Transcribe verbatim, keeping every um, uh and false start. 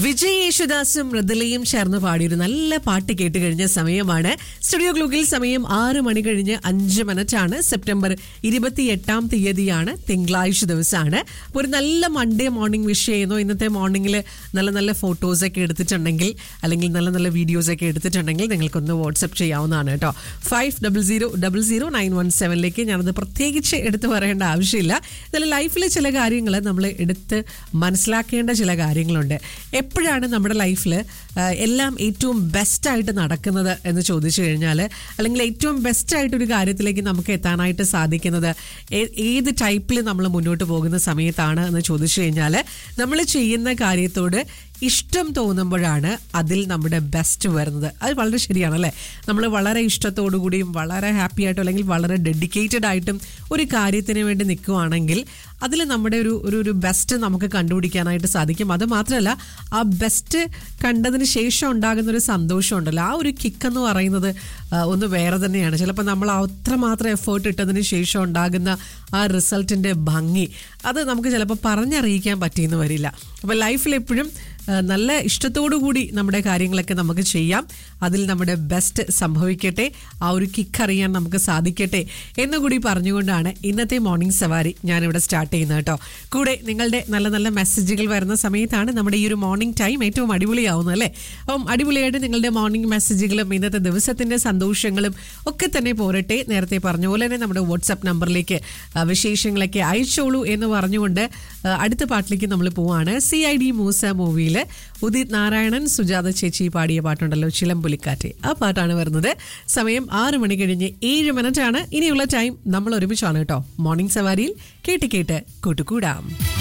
വിജയ് യേശുദാസും മൃദുലയും ചേർന്ന് പാടിയൊരു നല്ല പാട്ട് കേട്ട് കഴിഞ്ഞ സമയമാണ്. സ്റ്റുഡിയോ ഗ്ലൂക്കിൽ സമയം ആറ് മണി കഴിഞ്ഞ് അഞ്ച് മിനിറ്റ് ആണ്. സെപ്റ്റംബർ ഇരുപത്തി എട്ടാം തീയതിയാണ്, തിങ്കളാഴ്ച ദിവസമാണ്. ഒരു നല്ല മൺഡേ മോർണിംഗ് വിഷ് ചെയ്യുന്നു. ഇന്നത്തെ മോർണിംഗിൽ നല്ല നല്ല ഫോട്ടോസ് ഒക്കെ എടുത്തിട്ടുണ്ടെങ്കിൽ അല്ലെങ്കിൽ നല്ല നല്ല വീഡിയോസ് ഒക്കെ എടുത്തിട്ടുണ്ടെങ്കിൽ നിങ്ങൾക്കൊന്ന് വാട്സപ്പ് ചെയ്യാവുന്നതാണ് കേട്ടോ. Five double zero double zero nine one സെവനിലേക്ക്. ഞാനത് പ്രത്യേകിച്ച് എടുത്തു പറയേണ്ട ആവശ്യമില്ല. എന്നാലും ലൈഫിലെ ചില കാര്യങ്ങൾ നമ്മൾ എടുത്ത് മനസ്സിലാക്കേണ്ട ചില കാര്യങ്ങളുണ്ട്. എപ്പോഴാണ് നമ്മുടെ ലൈഫിൽ എല്ലാം ഏറ്റവും ബെസ്റ്റായിട്ട് നടക്കുന്നത് എന്ന് ചോദിച്ചു കഴിഞ്ഞാൽ, അല്ലെങ്കിൽ ഏറ്റവും ബെസ്റ്റായിട്ടൊരു കാര്യത്തിലേക്ക് നമുക്ക് എത്താനായിട്ട് സാധിക്കുന്നത് ഏത് ടൈപ്പിൽ നമ്മൾ മുന്നോട്ട് പോകുന്ന സമയത്താണ് എന്ന് ചോദിച്ചു കഴിഞ്ഞാൽ, നമ്മൾ ചെയ്യുന്ന കാര്യത്തോട് ഇഷ്ടം തോന്നുമ്പോഴാണ് അതിൽ നമ്മുടെ ബെസ്റ്റ് വരുന്നത്. അത് വളരെ ശരിയാണല്ലേ. നമ്മൾ വളരെ ഇഷ്ടത്തോടു കൂടിയും വളരെ ഹാപ്പി ആയിട്ടും അല്ലെങ്കിൽ വളരെ ഡെഡിക്കേറ്റഡ് ആയിട്ടും ഒരു കാര്യത്തിന് വേണ്ടി നിൽക്കുകയാണെങ്കിൽ അതിൽ നമ്മുടെ ഒരു ഒരു ഒരു ബെസ്റ്റ് നമുക്ക് കണ്ടുപിടിക്കാനായിട്ട് സാധിക്കും. അത് മാത്രമല്ല, ആ ബെസ്റ്റ് കണ്ടതിന് ശേഷം ഉണ്ടാകുന്ന ഒരു സന്തോഷം ഉണ്ടല്ലോ, ആ ഒരു കിക്ക് എന്ന് പറയുന്നത് ഒന്ന് വേറെ തന്നെയാണ്. ചിലപ്പോൾ നമ്മൾ അത്രമാത്രം എഫേർട്ട് ഇട്ടതിന് ശേഷം ഉണ്ടാകുന്ന ആ റിസൾട്ടിൻ്റെ ഭംഗി അത് നമുക്ക് ചിലപ്പോൾ പറഞ്ഞറിയിക്കാൻ പറ്റിയെന്ന് വരില്ല. അപ്പോൾ ലൈഫിൽ എപ്പോഴും നല്ല ഇഷ്ടത്തോടു കൂടി നമ്മുടെ കാര്യങ്ങളൊക്കെ നമുക്ക് ചെയ്യാം. അതിൽ നമ്മുടെ ബെസ്റ്റ് സംഭവിക്കട്ടെ, ആ ഒരു കിക്ക് അറിയാൻ നമുക്ക് സാധിക്കട്ടെ എന്നുകൂടി പറഞ്ഞുകൊണ്ടാണ് ഇന്നത്തെ മോർണിംഗ് സവാരി ഞാനിവിടെ സ്റ്റാർട്ട് ചെയ്യുന്നത് കേട്ടോ. കൂടെ നിങ്ങളുടെ നല്ല നല്ല മെസ്സേജുകൾ വരുന്ന സമയത്താണ് നമ്മുടെ ഈ ഒരു മോർണിംഗ് ടൈം ഏറ്റവും അടിപൊളിയാവുന്നത് അല്ലേ. അപ്പം അടിപൊളിയായിട്ട് നിങ്ങളുടെ മോർണിംഗ് മെസ്സേജുകളും ഇന്നത്തെ ദിവസത്തിൻ്റെ സന്തോഷങ്ങളും ഒക്കെ തന്നെ പോരട്ടെ. നേരത്തെ പറഞ്ഞ പോലെ തന്നെ നമ്മുടെ വാട്സാപ്പ് നമ്പറിലേക്ക് വിശേഷങ്ങളൊക്കെ അയച്ചോളൂ എന്ന് പറഞ്ഞുകൊണ്ട് അടുത്ത പാട്ടിലേക്ക് നമ്മൾ പോവാണ്. സി ഐ ഡി മൂസ മൂവിയിൽ ഉദിത് നാരായണൻ സുജാത ചേച്ചി പാടിയ പാട്ടുണ്ടല്ലോ, ചിലമ്പുലിക്കാറ്റ്. ആ പാട്ടാണ് വരുന്നത്. സമയം ആറ് മണി കഴിഞ്ഞ് ഏഴ് മിനിറ്റ് ആണ്. ഇനിയുള്ള ടൈം നമ്മൾ ഒരുമിച്ചാണ് കേട്ടോ മോർണിംഗ് സവാരിയിൽ. കേട്ട് കേട്ട് കൂട്ടുകൂടാം.